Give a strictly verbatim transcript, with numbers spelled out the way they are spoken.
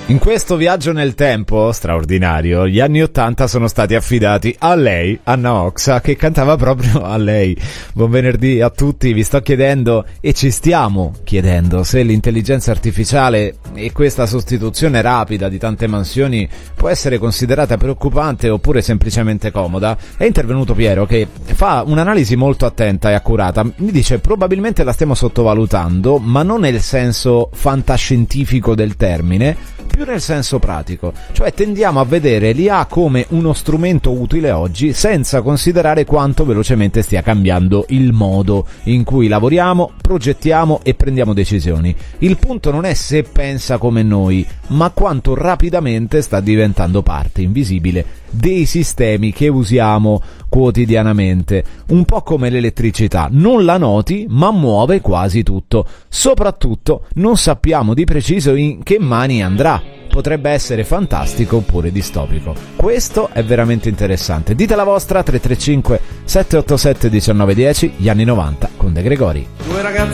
In questo viaggio nel tempo straordinario, gli anni ottanta sono stati affidati a lei, Anna Oxa, che cantava proprio a lei. Buon venerdì a tutti, vi sto chiedendo e ci stiamo chiedendo se l'intelligenza artificiale e questa sostituzione rapida di tante mansioni può essere considerata preoccupante oppure semplicemente comoda. È intervenuto Piero che fa un'analisi molto attenta e accurata. Mi dice probabilmente la stiamo sottovalutando, ma non nel senso fantascientifico del termine, più nel senso pratico, cioè tendiamo a vedere l'I A come uno strumento utile oggi senza considerare quanto velocemente stia cambiando il modo in cui lavoriamo, progettiamo e prendiamo decisioni. Il punto non è se pensa come noi, ma quanto rapidamente sta diventando parte invisibile dei sistemi che usiamo quotidianamente, un po' come l'elettricità, non la noti ma muove quasi tutto, soprattutto non sappiamo di preciso in che mani andrà, potrebbe essere fantastico oppure distopico. Questo è veramente interessante, dite la vostra. Tre tre cinque sette otto sette uno nove uno zero, gli anni novanta con De Gregori. Due ragazzi